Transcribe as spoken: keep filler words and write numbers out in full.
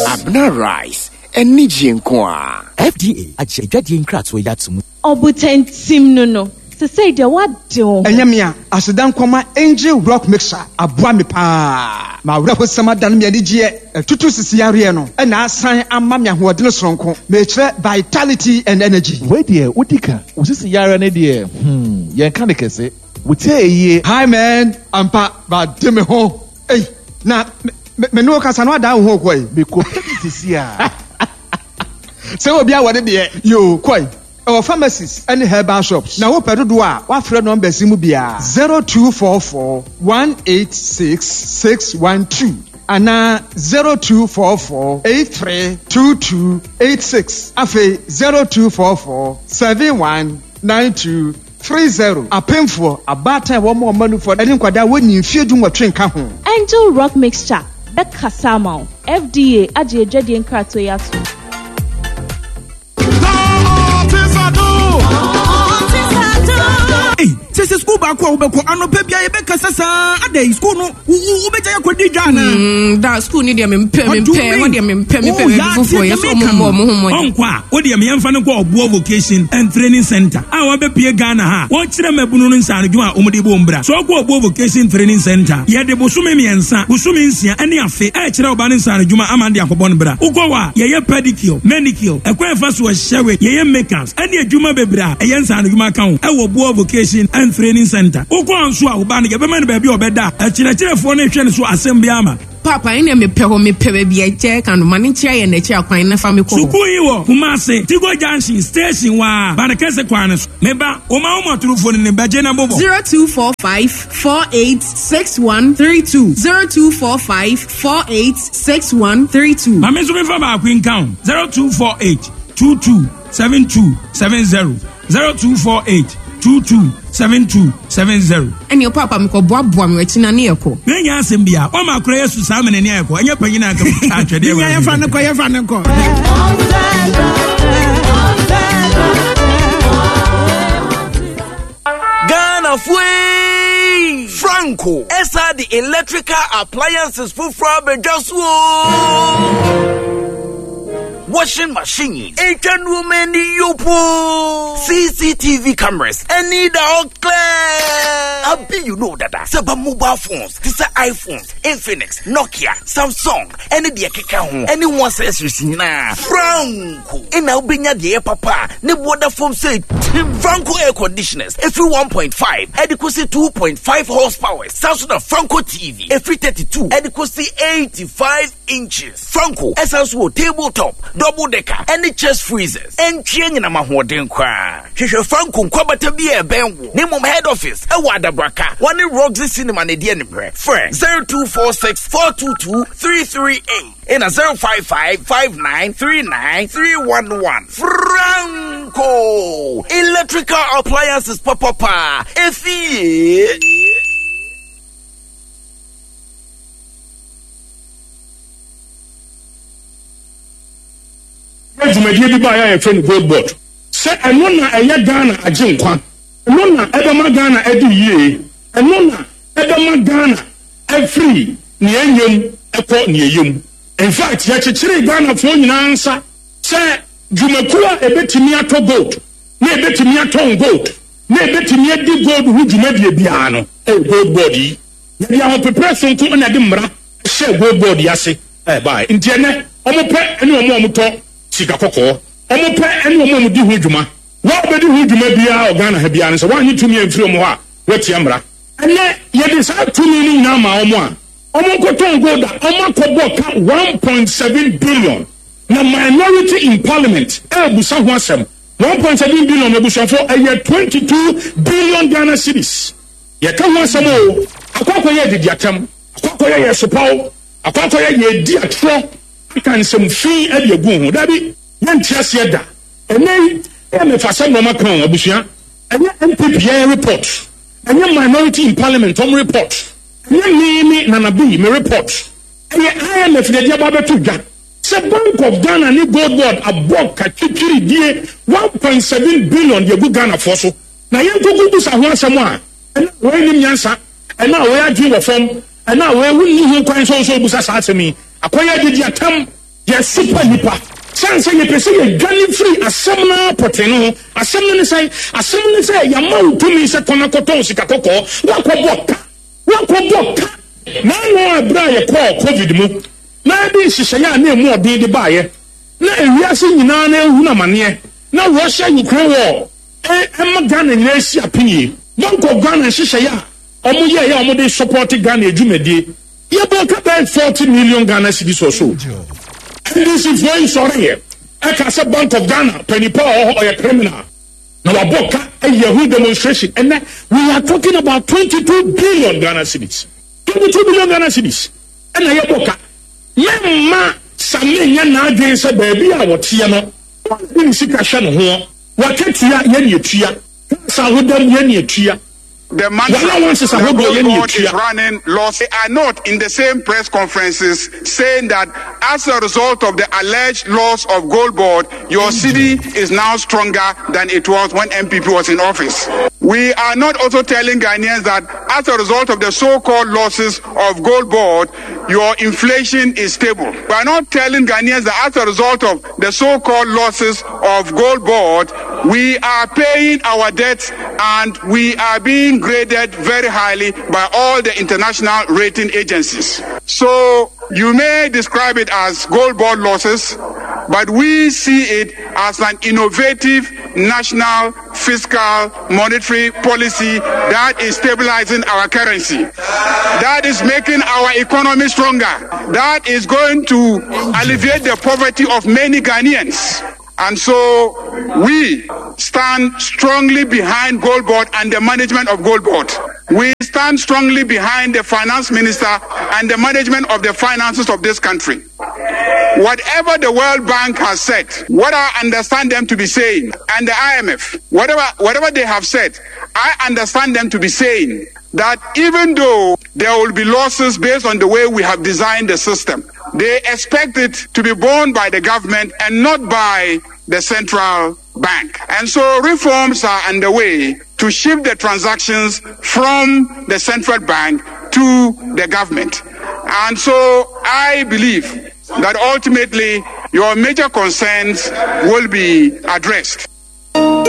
Abner Rice, and Nijinkwa. F D A, I check that the incrats way that's Obutent sim no no. To say the what do? Enyamia, Asedan Kwama Angel Rock Mixer, Abuami Pa. Ma Rapo Sama Dan Miadigie, Tutu Siciariano, and I sign Amamia who are Dinosronko, Metre Vitality and Energy. Wait, dear, Utika, was this a yard and idea? Hmm, Yankanikase. We tell ye, hi man, I'm pa, but Dimmy Ho. Hey, now, Meno Casanoa down Hawkway, because this year. So, be what it be, you quite. Our pharmacies and herbal shops. Now, what do I? What friend number Simubia? Zero two four four one eight six six one two. And now zero two four four eight three two two eight six. Afe zero two four four seven one nine two three zero. A painful a batter one more money for any quada when you feel doing what train come home. Angel Rock Mixture. That Kasama. F D A. Ajay Jadian Kratoyatu. Sese school back kwa ubeko anope bia yebeka sasa ade school no ubeja yakodi dwana mm da school ni dia mempe mempe wo dia mempe mempe before yes o mo mo mo onkwa wo dia memfa ne kwa obo vocation and training center a wo be pie Ghana ha wo kire mabunu no nsa adwuma o mo de bo mbra so kwa obo vocation training center ye de bosume miensa bosume nsia ane afe e kire oba ne nsa adwuma amande akobɔ no bra ugowa ye ye pedicure manicure ekwa fa so hyewe ye ye makers ane adwuma bebra e ye nsa adwuma kan e wo obo vocation and training center uko anso a oba ne ye be man ba bi obeda e kire kirefo ne hwe ne so asem bia ma papa ine me pe ho me pe ba bi e che kan ma ne chia ye na chia kwan na fa me ko suku yi wo Kumasi Tigo Junction station wa ba na kese kwan so me ba o ma o motorofo ne ba je na bobo zero two four five four eight six one three two zero two four five four eight six one three two ma me so me fa ba queen count zero two four eight two two seven two seven zero zero two four eight two two seven two seven zero. And your papa mko boa boa me wetina ne yeko. Me nya asem bia, o ma kora Yesu sa me ne yeko. Enye panyina aka atwede e. Nya fa ne ko, ye fa ne ko. Ghana fui Franco. Esa the electrical appliances for Frabe just washing machines, Asian women, yopo, C C T V cameras, and need all clear. I be you know that Saba mobile phones, this are iPhones, Infinix, Nokia, Samsung, any the Keka, anyone says Risina, Franco. And now bring ya the papa, ne water foam say Franco air conditioners, every one point five, adequacy two point five horsepower, Samsung Franco T V, every thirty-two, adequacy eighty-five inches. Franco, S S O tabletop. Double decker, any chest freezers, and chain in a mahoden cry. She shall Franco Kwabata be a benwo. Name of head office, a wada braka. One in Roxy Cinema, Nadian bread. Friend zero two four six four two two three three eight in a zero five five five nine three nine three one one. Franco electrical appliances, papa. If he Jumedi bi ba ya friend gold board se eno na eye Ghana agye nkwa eno na edema Ghana edi yie eno na edema Ghana every ne enyem ekọ ne eyem in fact ya chechire Ghana fo nyina nsa se jumaku a ebetimi ato gold na ebetimi ato gold na ebetimi edi gold hu jumadi bia no e gold board yi ya dia ho prepare so nko na de mra she gold board yase eh bye ntiene omo pe ene omo omo to sika kokko omo pe ene omo di hu dwuma wa be di hu dwuma bia o Ghana ha bia nso wa nyi tumi amfiri omo ha wati amra ene ye de sa tumi ni na ma omo a omo koton gold omo kobo ka one point seven billion na minority in parliament e busa ho asem one point seven billion e busa for a year twenty-two billion Ghana cedis ye ka ho asem o akoko ye de diatam akoko ye ye sopaw akoko ye ye di atro kan some free e de gu ho da bi yantiase da ene e me fa sem no makan abusua ene M P P report ene minority in parliament om report ene me me nana bi me report ene I M F de dia ba beto dwa se Bank of Ghana ni gold board abok ka twitwiri die one point seven billion de gu Ghana for so na yen gugu du sa ho asem a ene we ni nyansa ene we adwe wo fam ene we wunni ho kwan so so busa sa asemi akoya de dia tam yɛ super nipa san sɛ yɛpɛ sɛ yɛdwane firi asɛm no pɔte no asɛm no ne sɛ asɛm no sɛ yɛma wo tumi sɛ kɔna kɔtɔn sika kɔkɔɔ woakɔbɔ ka woakɔbɔ ka na ano a berɛ a yɛkɔɔ covid mu na de nhyehyɛeɛ a na ɛmu ɔden de baeɛ na ewiase nyinaa na ehu na maneɛ na Russia Ukraine war ɛma Ghana nyinaa asi apinye Bank of Ghana nhyehyɛeɛ a ɔmo yɛ yɛ ɔmo de support Ghana adwumadie yɛbɔ ka bɛyɛ forty million Ghana cedis or so N D C foɔ nsɔre yɛ ɛka sɛ Bank of Ghana panipa ɔhɔ ɔyɛ criminal na wabɔ ka ɛyɛ hu demonstration ɛnɛ we are talking about twenty-two billion Ghana cedis twenty-two billion Ghana cedis ɛna yɛbɔ ka mɛmma same nyɛ n'adwen sɛ baabi a wɔteɛ no wɔde ne sika hyɛ ne ho wɔka tua yɛ ne atua sa ahodam yɛ ne atua The man the board is running laws. They are not in the same press conferences saying that as a result of the alleged loss of Gold Board, your city is now stronger than it was when M P P was in office. We are not also telling Ghanaians that as a result of the so-called losses of Gold Board, your inflation is stable. We are not telling Ghanaians that as a result of the so-called losses of Gold Board, we are paying our debts and we are being graded very highly by all the international rating agencies. So you may describe it as Gold Board losses, but we see it as an innovative national fiscal monetary policy that is stabilizing our currency, that is making our economy stronger, that is going to alleviate the poverty of many Ghanaians. And so we stand strongly behind Gold Board and the management of Gold Board. We stand strongly behind the finance minister and the management of the finances of this country. Whatever the World Bank has said, what I understand them to be saying, and the I M F, whatever, whatever they have said, I understand them to be saying that even though there will be losses based on the way we have designed the system, they expect it to be borne by the government and not by the central bank. And so reforms are underway to shift the transactions from the central bank to the government. And so I believe that ultimately your major concerns will be addressed.